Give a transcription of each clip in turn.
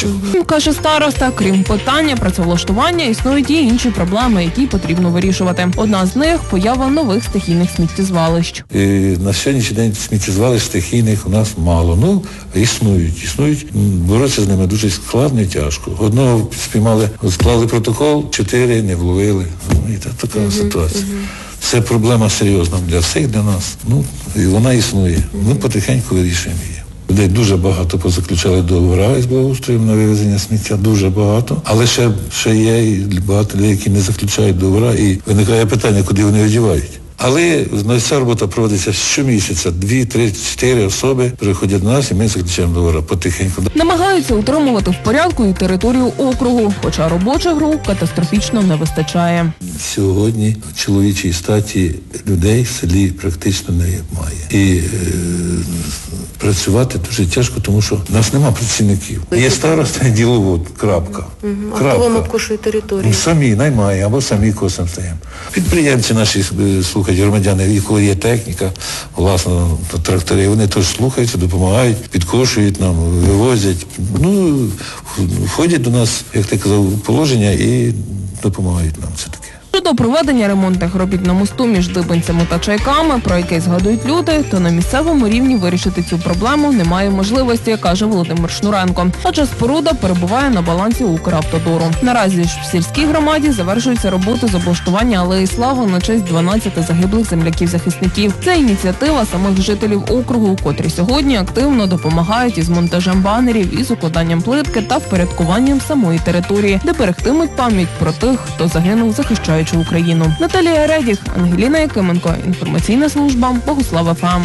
Каже староста, крім питання працевлаштування, існують і інші проблеми, які потрібно вирішувати. Одна з них – поява нових стихійних сміттєзвалищ. На сьогоднішній день сміттєзвалищ стихійних у нас мало. Існують. Боротися з ними дуже складно і тяжко. Одного спіймали, склали протокол, 4 не вловили. І така ситуація. Це проблема серйозна для всіх, для нас. І вона існує. Ми потихеньку вирішуємо її. Людей дуже багато позаключали договори із благоустроєм на вивезення сміття, дуже багато. Але ще є і багато людей, які не заключають договори, і виникає питання, куди вони одівають. Але ця робота проводиться щомісяця. 2, 3, 4 особи приходять до нас і ми заключаємо договори потихеньку. Намагаються утримувати в порядку і територію округу, хоча робочих рук катастрофічно не вистачає. Сьогодні в чоловічій статі людей в селі практично немає. І працювати дуже тяжко, тому що в нас немає працівників. Є староста і діловод, крапка. А хто вам обкошує територію? Самі наймає, або самі косом стаємо. Підприємці наші слухають, громадяни, і коли є техніка, власне, трактори, вони теж слухаються, допомагають, підкошують нам, вивозять. Входять до нас, як ти казав, положення і допомагають нам. Це таке. Щодо проведення ремонтних робіт на мосту між Дибенцями та Чайками, про яке згадують люди, то на місцевому рівні вирішити цю проблему немає можливості, каже Володимир Шнуренко. Адже споруда перебуває на балансі Укравтодору. Наразі ж в сільській громаді завершуються роботи з облаштування алеї Слави на честь 12 загиблих земляків-захисників. Це ініціатива самих жителів округу, котрі сьогодні активно допомагають із монтажем банерів, із укладанням плитки та впорядкуванням самої території, де берегтимуть пам'ять про тих, хто загинув, захищаючи Україну. Наталія Редіх, Ангеліна Якименко. Інформаційна служба Богуслав ФМ.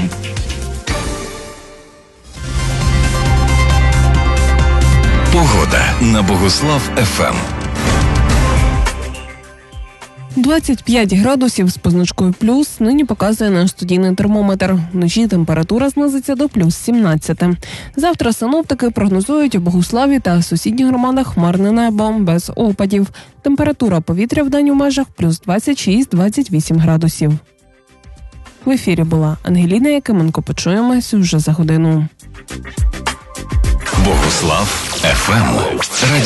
Погода на Богуслав ФМ. 25 градусів з позначкою плюс нині показує наш студійний термометр. Вночі температура знизиться до плюс 17. Завтра синоптики прогнозують у Богуславі та сусідніх громадах хмарне небо без опадів. Температура повітря вдень у межах плюс 26-28 градусів. В ефірі була Ангеліна Якименко. Почуємось вже за годину. Богуслав ФМ.